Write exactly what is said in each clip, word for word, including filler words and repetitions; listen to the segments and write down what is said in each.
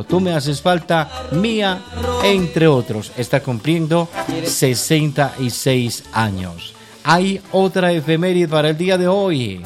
Tú me haces falta, Mía, entre otros. Está cumpliendo sesenta y seis años. Hay otra efeméride para el día de hoy.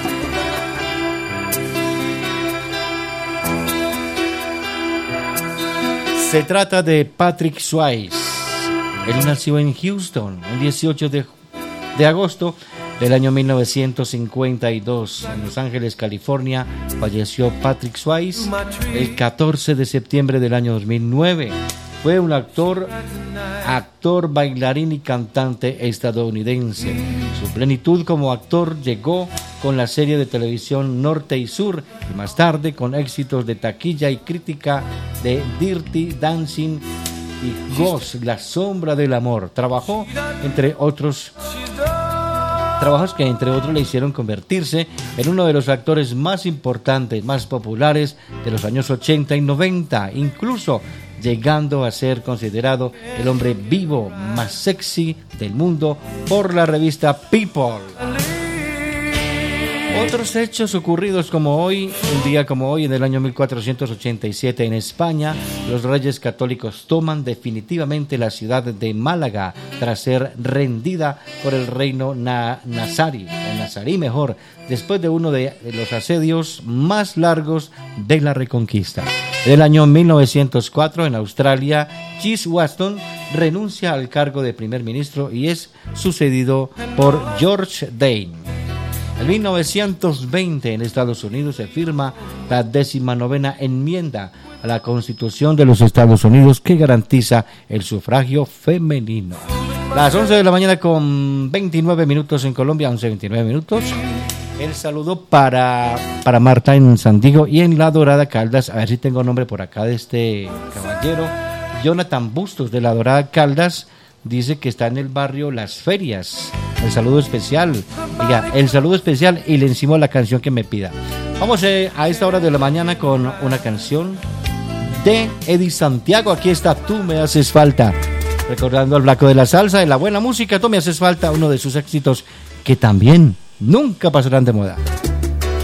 Se trata de Patrick Swayze. Él nació en Houston el dieciocho de, de agosto del año mil novecientos cincuenta y dos. En Los Ángeles, California, falleció Patrick Swayze el catorce de septiembre del año dos mil nueve. Fue un actor, actor, bailarín y cantante estadounidense. Su plenitud como actor llegó con la serie de televisión Norte y Sur y más tarde con éxitos de taquilla y crítica de Dirty Dancing y Ghost, La sombra del amor. Trabajó entre otros trabajos que entre otros le hicieron convertirse en uno de los actores más importantes, más populares de los años ochenta y noventa, incluso llegando a ser considerado el hombre vivo más sexy del mundo por la revista People. Otros hechos ocurridos como hoy, un día como hoy, en el año mil cuatrocientos ochenta y siete en España, los reyes católicos toman definitivamente la ciudad de Málaga tras ser rendida por el reino na- nazarí, o nazarí mejor, después de uno de los asedios más largos de la Reconquista. En el año mil novecientos cuatro, en Australia, George Washington renuncia al cargo de primer ministro y es sucedido por George Dane. En mil novecientos veinte, en Estados Unidos, se firma la décima novena enmienda a la Constitución de los Estados Unidos que garantiza el sufragio femenino. Las once de la mañana con veintinueve minutos en Colombia, once veintinueve minutos. El saludo para, para Marta en San Diego y en La Dorada Caldas. A ver si tengo nombre por acá de este caballero. Jonathan Bustos de La Dorada Caldas. Dice que está en el barrio Las Ferias. El saludo especial. Diga, el saludo especial y le encimo la canción que me pida. Vamos eh, a esta hora de la mañana con una canción de Eddie Santiago. Aquí está Tú me haces falta. Recordando al Blanco de la Salsa, de la buena música. Tú me haces falta, uno de sus éxitos que también nunca pasarán de moda.